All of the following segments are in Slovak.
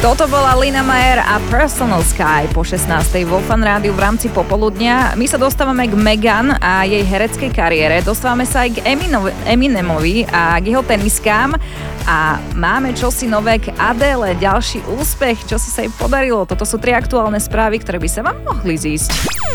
Toto bola Lina Meyer a Personal Sky po 16. vo Fan Rádiu v rámci popoludnia. My sa dostávame k Megan a jej hereckej kariére. Dostávame sa aj k Eminemovi a k jeho teniskám. A máme čosi nové k Adele, ďalší úspech, čo si sa jej podarilo. Toto sú 3 aktuálne správy, ktoré by sa vám mohli zísť.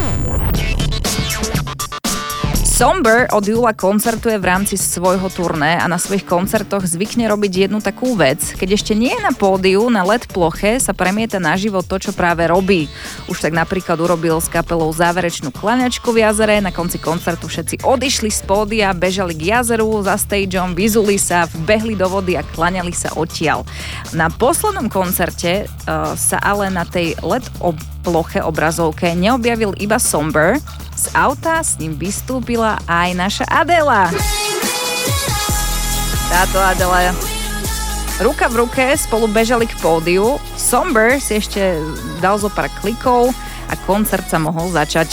Somber od júla koncertuje v rámci svojho turné a na svojich koncertoch zvykne robiť jednu takú vec. Keď ešte nie je na pódiu, na LED ploche sa premieta naživo to, čo práve robí. Už tak napríklad urobil s kapelou záverečnú klaňačku v jazere, na konci koncertu všetci odišli z pódia, bežali k jazeru za stageom, vyzuli sa, vbehli do vody a klaňali sa odtiaľ. Na poslednom koncerte sa ale na tej LED ploche obrazovke neobjavil iba Somber. Z auta s ním vystúpila aj naša Adela. Táto Adela ruka v ruke spolu bežali k pódiu. Somber si ešte dal zo pár klikov a koncert sa mohol začať.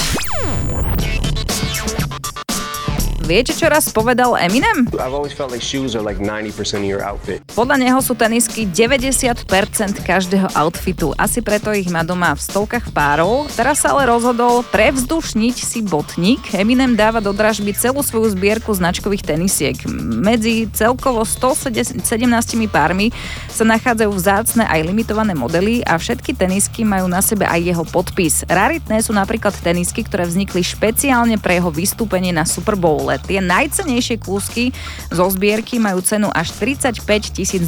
Viete, čo raz povedal Eminem? I've always felt like shoes are like 90% of your outfit. Podľa neho sú tenisky 90% každého outfitu. Asi preto ich má doma v stovkách párov. Teraz sa ale rozhodol prevzdušniť si botník. Eminem dáva do dražby celú svoju zbierku značkových tenisiek. Medzi celkovo 117 pármi sa nachádzajú vzácne aj limitované modely a všetky tenisky majú na sebe aj jeho podpis. Raritné sú napríklad tenisky, ktoré vznikli špeciálne pre jeho vystúpenie na Super Bowl. Tie najcennejšie kúsky zo zbierky majú cenu až $35,000.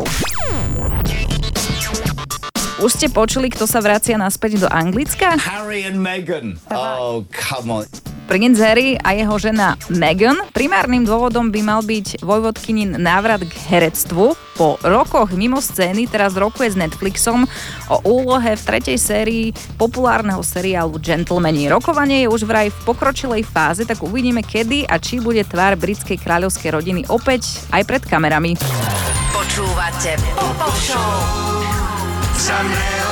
Už ste počuli, kto sa vracia naspäť do Anglicka? Harry and Meghan. Oh, come on. Princ Harry a jeho žena Meghan. Primárnym dôvodom by mal byť vojvodkynin návrat k herectvu. Po rokoch mimo scény teraz rokuje s Netflixom o úlohe v 3. sérii populárneho seriálu Gentlemani. Rokovanie je už vraj v pokročilej fáze, tak uvidíme kedy a či bude tvár britskej kráľovskej rodiny opäť aj pred kamerami. Počúvate Popo Show.